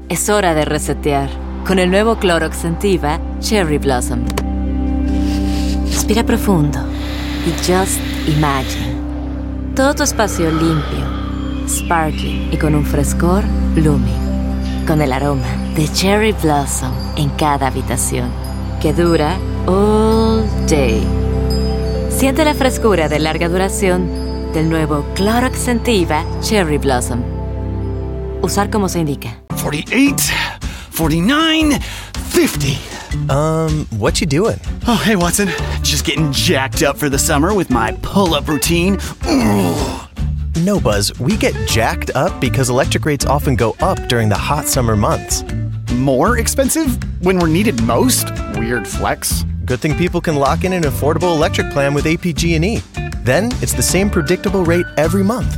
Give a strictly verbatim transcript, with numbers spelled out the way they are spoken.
Es hora de resetear con el nuevo Clorox Scentiva Cherry Blossom. Respira profundo y just imagine. Todo tu espacio limpio, sparkling y con un frescor blooming. Con el aroma de Cherry Blossom en cada habitación, que dura all day. Siente la frescura de larga duración del nuevo Clorox Scentiva Cherry Blossom. Usar como se indica. forty-eight, forty-nine, fifty. Um, what you doing? Oh, hey, Watson. Just getting jacked up for the summer with my pull-up routine. Ugh. No, Buzz, we get jacked up because electric rates often go up during the hot summer months. More expensive when we're needed most? Weird flex. Good thing people can lock in an affordable electric plan with A P G and E. Then it's the same predictable rate every month.